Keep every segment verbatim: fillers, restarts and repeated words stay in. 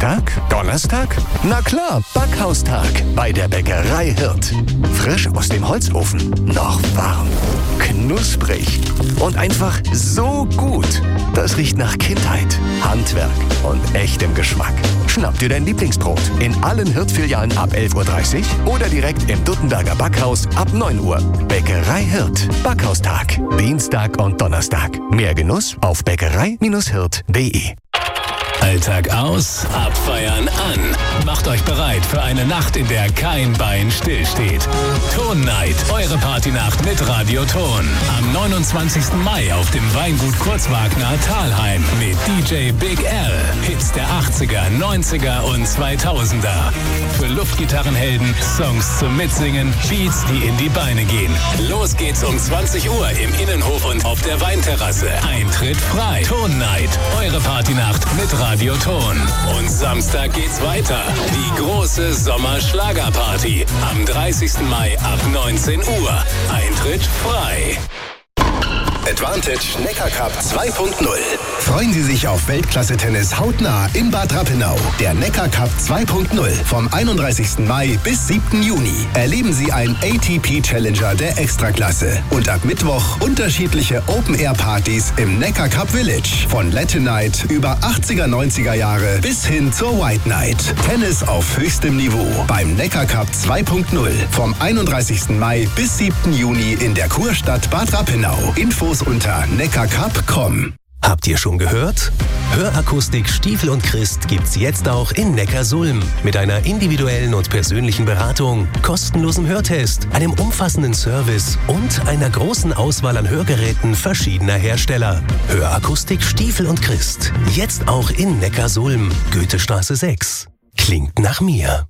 Dienstag? Donnerstag? Na klar, Backhaustag bei der Bäckerei Hirt. Frisch aus dem Holzofen, noch warm, knusprig und einfach so gut. Das riecht nach Kindheit, Handwerk und echtem Geschmack. Schnapp dir dein Lieblingsbrot in allen Hirt-Filialen ab elf Uhr dreißig oder direkt im Duttenberger Backhaus ab neun Uhr. Bäckerei Hirt. Backhaustag. Dienstag und Donnerstag. Mehr Genuss auf bäckerei Bindestrich hirt punkt de. Alltag aus, abfeiern an. Macht euch bereit für eine Nacht, in der kein Bein stillsteht. Ton Night, eure Partynacht mit Radio Ton. Am neunundzwanzigsten Mai auf dem Weingut Kurzwagner Thalheim mit D J Big L. Hits der achtziger, neunziger und zweitausender. Für Luftgitarrenhelden, Songs zum Mitsingen, Beats, die in die Beine gehen. Los geht's um zwanzig Uhr im Innenhof und auf der Weinterrasse. Eintritt frei. Ton Night, eure Partynacht mit Radio Ton. Und Samstag geht's weiter. Die große Sommerschlagerparty am dreißigsten Mai ab neunzehn Uhr. Eintritt frei. Advantage Neckar Cup zwei Punkt null. Freuen Sie sich auf Weltklasse-Tennis hautnah in Bad Rappenau. Der Neckar Cup zwei Punkt null vom einunddreißigsten Mai bis siebten Juni. Erleben Sie einen A T P Challenger der Extraklasse. Und ab Mittwoch unterschiedliche Open-Air-Partys im Neckar Cup Village. Von Latin Night über achtziger, neunziger Jahre bis hin zur White Night. Tennis auf höchstem Niveau beim Neckar Cup zwei Punkt null vom einunddreißigsten Mai bis siebten Juni in der Kurstadt Bad Rappenau. Infos unter neckarcup punkt com. Habt ihr schon gehört? Hörakustik Stiefel und Christ gibt's jetzt auch in Neckarsulm. Mit einer individuellen und persönlichen Beratung, kostenlosem Hörtest, einem umfassenden Service und einer großen Auswahl an Hörgeräten verschiedener Hersteller. Hörakustik Stiefel und Christ. Jetzt auch in Neckarsulm. Goethestraße sechs. Klingt nach mir.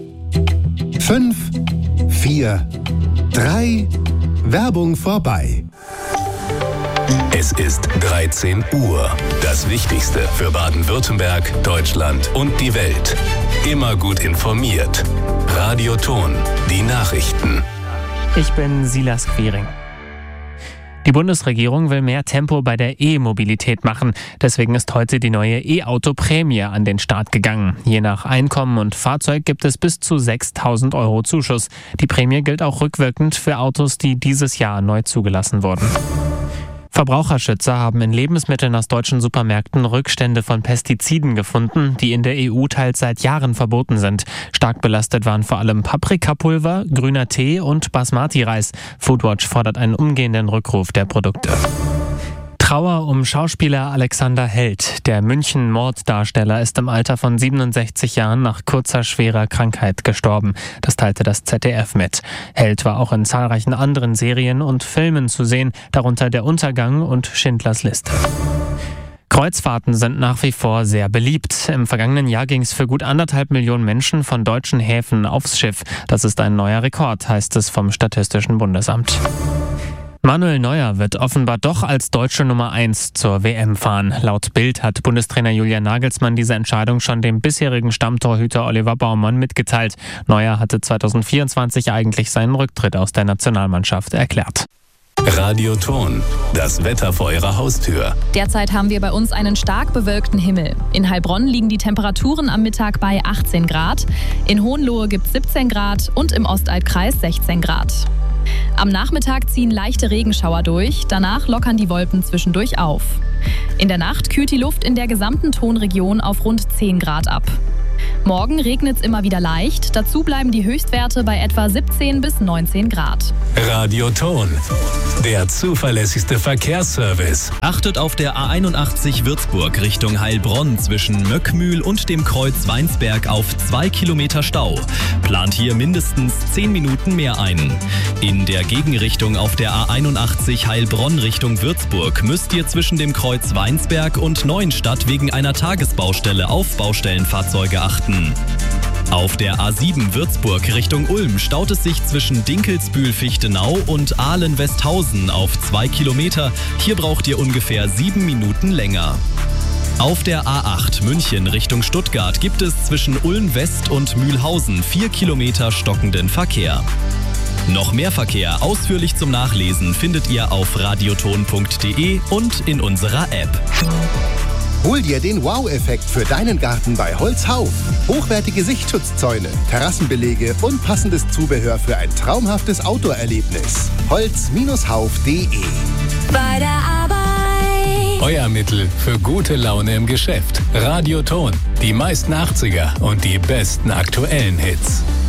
Fünf, vier, drei, Werbung vorbei. Es ist dreizehn Uhr. Das Wichtigste für Baden-Württemberg, Deutschland und die Welt. Immer gut informiert. Radio Ton, die Nachrichten. Ich bin Silas Quiring. Die Bundesregierung will mehr Tempo bei der E-Mobilität machen. Deswegen ist heute die neue E-Auto-Prämie an den Start gegangen. Je nach Einkommen und Fahrzeug gibt es bis zu sechstausend Euro Zuschuss. Die Prämie gilt auch rückwirkend für Autos, die dieses Jahr neu zugelassen wurden. Verbraucherschützer haben in Lebensmitteln aus deutschen Supermärkten Rückstände von Pestiziden gefunden, die in der E U teils seit Jahren verboten sind. Stark belastet waren vor allem Paprikapulver, grüner Tee und Basmati-Reis. Foodwatch fordert einen umgehenden Rückruf der Produkte. Trauer um Schauspieler Alexander Held. Der München-Morddarsteller ist im Alter von siebenundsechzig Jahren nach kurzer, schwerer Krankheit gestorben. Das teilte das Z D F mit. Held war auch in zahlreichen anderen Serien und Filmen zu sehen, darunter Der Untergang und Schindlers Liste. Kreuzfahrten sind nach wie vor sehr beliebt. Im vergangenen Jahr ging es für gut anderthalb Millionen Menschen von deutschen Häfen aufs Schiff. Das ist ein neuer Rekord, heißt es vom Statistischen Bundesamt. Manuel Neuer wird offenbar doch als deutsche Nummer eins zur W M fahren. Laut Bild hat Bundestrainer Julian Nagelsmann diese Entscheidung schon dem bisherigen Stammtorhüter Oliver Baumann mitgeteilt. Neuer hatte zweitausendvierundzwanzig eigentlich seinen Rücktritt aus der Nationalmannschaft erklärt. Radio Ton, das Wetter vor Ihrer Haustür. Derzeit haben wir bei uns einen stark bewölkten Himmel. In Heilbronn liegen die Temperaturen am Mittag bei achtzehn Grad. In Hohenlohe gibt es siebzehn Grad und im Ostalbkreis sechzehn Grad. Am Nachmittag ziehen leichte Regenschauer durch, danach lockern die Wolken zwischendurch auf. In der Nacht kühlt die Luft in der gesamten Tonregion auf rund zehn Grad ab. Morgen regnet es immer wieder leicht, dazu bleiben die Höchstwerte bei etwa siebzehn bis neunzehn Grad. Radio Ton, der zuverlässigste Verkehrsservice. Achtet auf der A einundachtzig Würzburg Richtung Heilbronn zwischen Möckmühl und dem Kreuz Weinsberg auf zwei Kilometer Stau. Plant hier mindestens zehn Minuten mehr ein. In der Gegenrichtung auf der A einundachtzig Heilbronn Richtung Würzburg müsst ihr zwischen dem Kreuz Weinsberg und Neuenstadt wegen einer Tagesbaustelle auf Baustellenfahrzeuge achten. Auf der A sieben Würzburg Richtung Ulm staut es sich zwischen Dinkelsbühl-Fichtenau und Ahlen-Westhausen auf zwei Kilometer. Hier braucht ihr ungefähr sieben Minuten länger. Auf der A acht München Richtung Stuttgart gibt es zwischen Ulm West und Mühlhausen vier Kilometer stockenden Verkehr. Noch mehr Verkehr ausführlich zum Nachlesen findet ihr auf radioton punkt de und in unserer App. Hol dir den Wow-Effekt für deinen Garten bei Holzhauf. Hochwertige Sichtschutzzäune, Terrassenbelege und passendes Zubehör für ein traumhaftes Outdoor-Erlebnis. holz Hauf punkt de. Bei der Arbeit. Euer Mittel für gute Laune im Geschäft. Radio Ton. Die meisten achtziger und die besten aktuellen Hits.